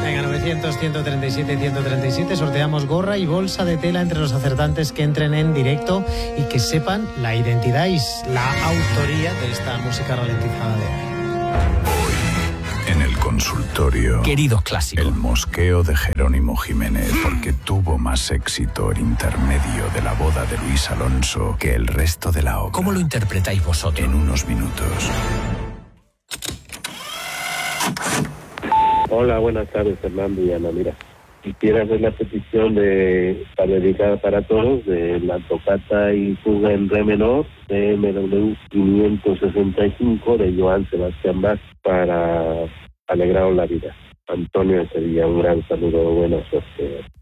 Venga, 900, 137, 137. Sorteamos gorra y bolsa de tela entre los acertantes que entren en directo y que sepan la identidad y la autoría de esta música ralentizada de hoy. En el consultorio, queridos clásicos, el mosqueo de Jerónimo Jiménez, porque tuvo más éxito el intermedio de la boda de Luis Alonso que el resto de la obra. ¿Cómo lo interpretáis vosotros? En unos minutos. Hola, buenas tardes, Fernando y Ana. Mira, quisiera hacer la petición para dedicar para todos de la tocata y fuga en re menor de MW 565 de Joan Sebastián Bach para alegraros la vida. Antonio de Sevilla, un gran saludo, buena suerte.